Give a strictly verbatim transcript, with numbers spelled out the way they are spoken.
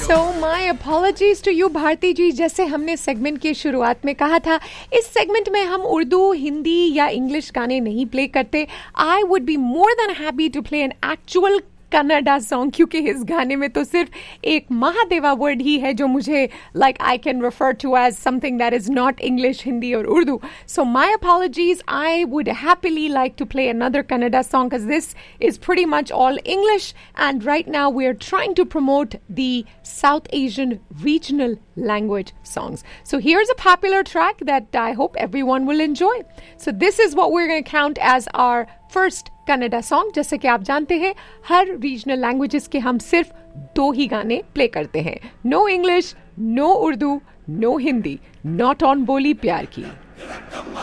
So my apologies to you Bharti जी. जैसे हमने segment की शुरुआत में कहा था, इस सेगमेंट में हम उर्दू, हिंदी या इंग्लिश गाने नहीं प्ले करते. I would be more than happy to play an actual Kannada song, क्योंकि इस गाने में तो सिर्फ एक महादेवा वर्ड ही है जो मुझे like I can refer to as something that is not English, Hindi और उर्दू. सो माई apologies. I would happily like to play another Kannada song because this is pretty much all English, and right now we are trying to promote the South Asian regional language songs. So here's a popular track that I hope everyone will enjoy. So this is what we're going to count as our first Kannada song. जैसे कि आप जानते हैं, हर regional languages के हम सिर्फ दो ही गाने प्ले करते हैं. No English, no Urdu, no Hindi. Not on बोली प्यार की.